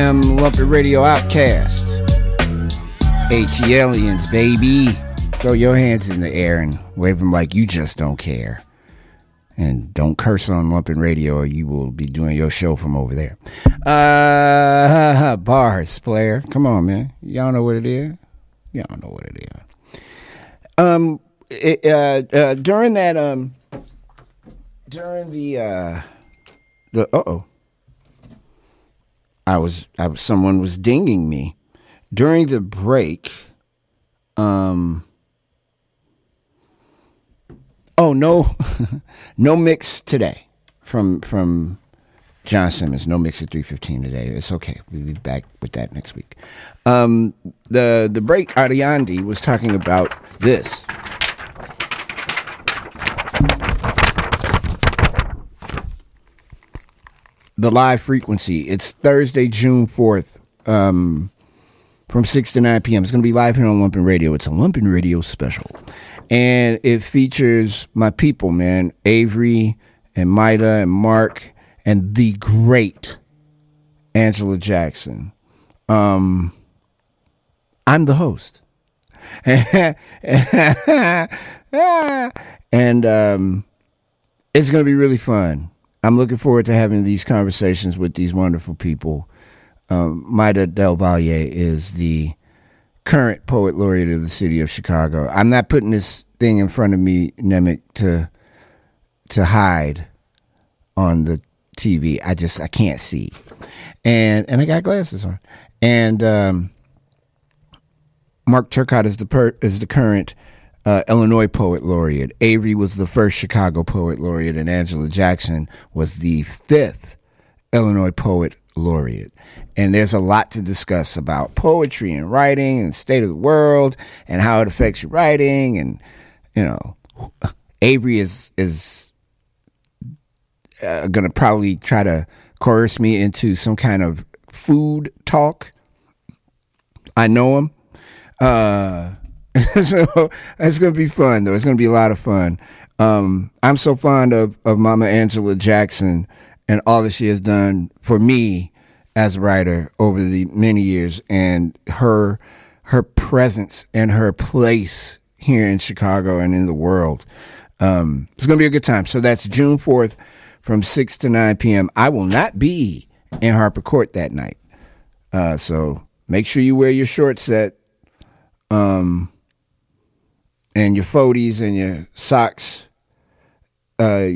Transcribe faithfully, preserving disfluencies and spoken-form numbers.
p.m. Lumpy Radio Outcast. AT Aliens, baby. Throw your hands in the air and wave them like you just don't care. And don't curse on Lumpin' Radio or you will be doing your show from over there. Uh, bars, player. Come on, man. Y'all know what it is? Y'all know what it is. Um, it, uh, uh, during that, um, during the, uh, the, uh-oh. I was, I was, someone was dinging me. During the break, um, oh, no, no mix today from from John Simmons. No mix at three fifteen today. It's okay. We'll be back with that next week. Um, the, the break, Ariandi was talking about this. The live frequency. It's Thursday, June fourth. Um... From six to nine p.m. It's going to be live here on Lumpin' Radio. It's a Lumpin' Radio special. And it features my people, man. Avery and Maida and Mark and the great Angela Jackson. Um, I'm the host. And um, it's going to be really fun. I'm looking forward to having these conversations with these wonderful people. Um, Maida Del Valle is the current poet laureate of the city of Chicago. I'm not putting this thing in front of me, Nemec, to to hide on the T V. I just I can't see, and and I got glasses on. And um, Mark Turcott is the per, is the current uh, Illinois poet laureate. Avery was the first Chicago poet laureate, and Angela Jackson was the fifth Illinois poet laureate. And there's a lot to discuss about poetry and writing and the state of the world and how it affects your writing. And, you know, Avery is, is uh, going to probably try to coerce me into some kind of food talk. I know him. Uh, so it's going to be fun, though. It's going to be a lot of fun. Um, I'm so fond of, of Mama Angela Jackson and all that she has done for me as a writer over the many years, and her her presence and her place here in Chicago and in the world. Um, it's going to be a good time. So that's June fourth from six to nine p.m. I will not be in Harper Court that night. Uh, so make sure you wear your short set um, and your floaties and your socks, uh,